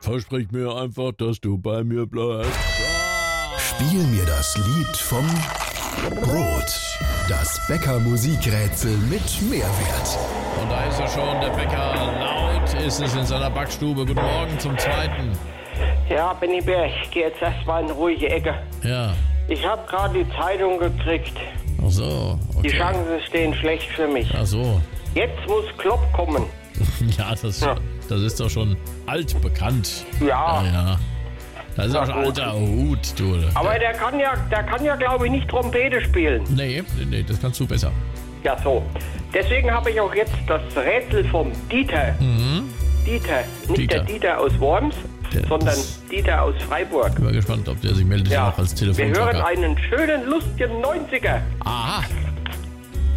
Versprich mir einfach, dass du bei mir bleibst. Spiel mir das Lied vom Brot. Das Bäcker-Musikrätsel mit Mehrwert. Und da ist er schon, der Bäcker. Laut ist es in seiner Backstube. Guten Morgen zum Zweiten. Ja, Benny Bär, ich gehe jetzt erstmal in ruhige Ecke. Ja. Ich habe gerade die Zeitung gekriegt. Ach so, okay. Die Chancen stehen schlecht für mich. Ach so. Jetzt muss Klopp kommen. Ja, das ist doch schon altbekannt. Ja. Ja. Das ist Na auch schon gut. alter Hut, du. Aber der kann ja, glaube ich, nicht Trompete spielen. Nee, das kannst du besser. Ja, so. Deswegen habe ich auch jetzt das Rätsel vom Dieter. Dieter, nicht Dieter. der Dieter aus Worms, sondern Dieter aus Freiburg. Ich bin mal gespannt, ob der sich meldet Ja, noch als wir hören Telefonjoker. einen schönen, lustigen 90er. Aha.